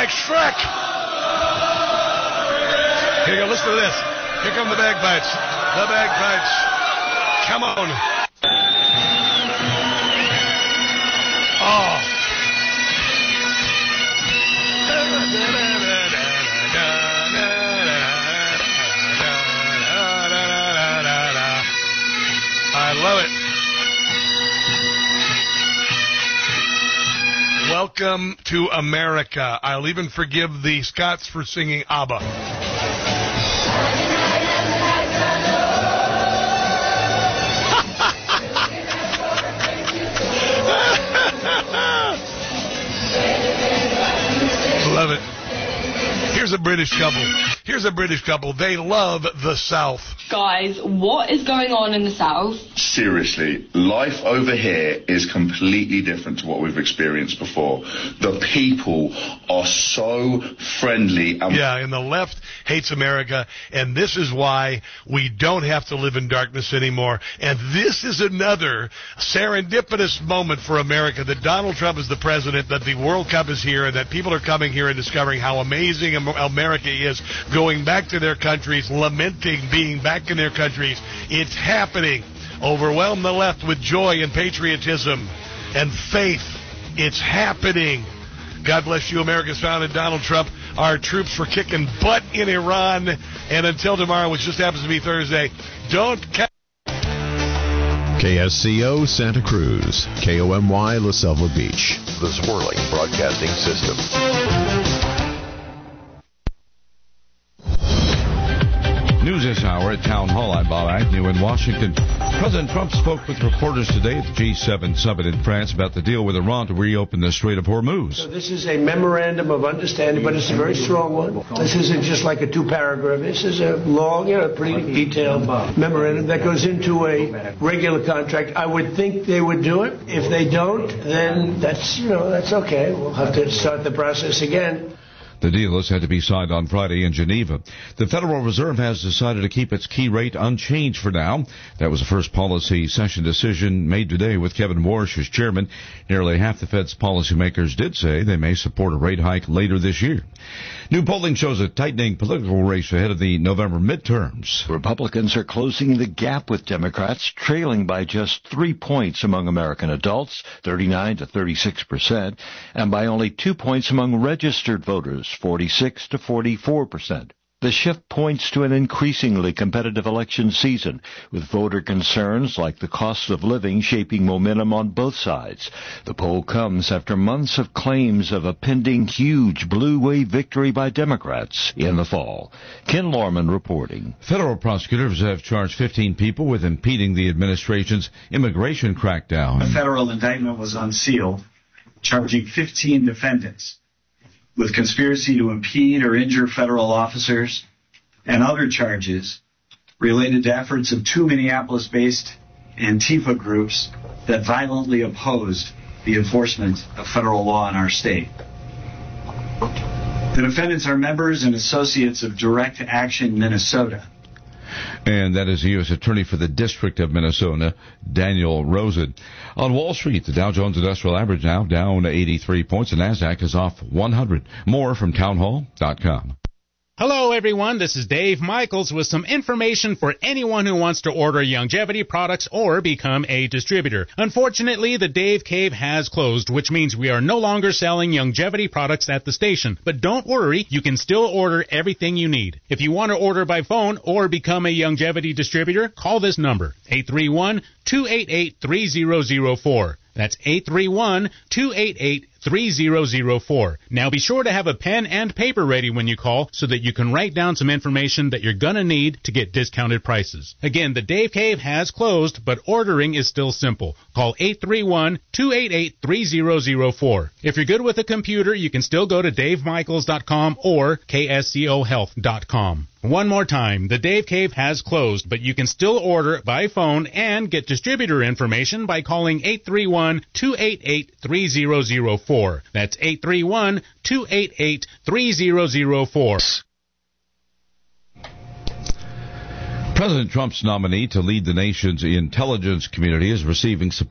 like Shrek. Here you go, listen to this. Here come the bagpipes. The bagpipes. Come on. Oh. I love it. Welcome to America. I'll even forgive the Scots for singing ABBA. Love it. Here's a British couple. They love the South. Guys, what is going on in the South? Seriously, life over here is completely different to what we've experienced before. The people are so friendly. And the left hates America, and this is why we don't have to live in darkness anymore. And this is another serendipitous moment for America, that Donald Trump is the president, that the World Cup is here, and that people are coming here and discovering how amazing America is, going back to their countries, lamenting being back in their countries. It's happening. Overwhelm the left with joy and patriotism and faith. It's happening. God bless you, America's founded Donald Trump. Our troops were kicking butt in Iran. And until tomorrow, which just happens to be Thursday, don't... KSCO Santa Cruz, KOMY La Selva Beach. The Swirling Broadcasting System. News this hour at Town Hall. I'm Bob Agnew in Washington. President Trump spoke with reporters today at the G7 summit in France about the deal with Iran to reopen the Strait of Hormuz. So this is a memorandum of understanding, but it's a very strong one. This isn't just like a two-paragraph. This is a long, pretty detailed memorandum that goes into a regular contract. I would think they would do it. If they don't, then that's okay. We'll have to start the process again. The deal is said to be signed on Friday in Geneva. The Federal Reserve has decided to keep its key rate unchanged for now. That was the first policy session decision made today with Kevin Warsh as chairman. Nearly half the Fed's policymakers did say they may support a rate hike later this year. New polling shows a tightening political race ahead of the November midterms. Republicans are closing the gap with Democrats, trailing by just 3 points among American adults, 39 to 36%, and by only 2 points among registered voters, 46 to 44%. The shift points to an increasingly competitive election season, with voter concerns like the cost of living shaping momentum on both sides. The poll comes after months of claims of a pending huge blue wave victory by Democrats in the fall. Ken Lorman reporting. Federal prosecutors have charged 15 people with impeding the administration's immigration crackdown. A federal indictment was unsealed, charging 15 defendants with conspiracy to impede or injure federal officers and other charges related to efforts of two Minneapolis-based Antifa groups that violently opposed the enforcement of federal law in our state. The defendants are members and associates of Direct Action Minnesota. And that is the U.S. Attorney for the District of Minnesota, Daniel Rosen. On Wall Street, the Dow Jones Industrial Average now down 83 points. The NASDAQ is off 100. More from townhall.com. Hello, everyone. This is Dave Michaels with some information for anyone who wants to order Youngevity products or become a distributor. Unfortunately, the Dave Cave has closed, which means we are no longer selling Youngevity products at the station. But don't worry, you can still order everything you need. If you want to order by phone or become a Youngevity distributor, call this number, 831-288-3004. That's 831-288-3004. Now be sure to have a pen and paper ready when you call so that you can write down some information that you're going to need to get discounted prices. Again, the Dave Cave has closed, but ordering is still simple. Call 831-288-3004. If you're good with a computer, you can still go to davemichaels.com or kscohealth.com. One more time, the Dave Cave has closed, but you can still order by phone and get distributor information by calling 831-288-3004. That's 831-288-3004. President Trump's nominee to lead the nation's intelligence community is receiving support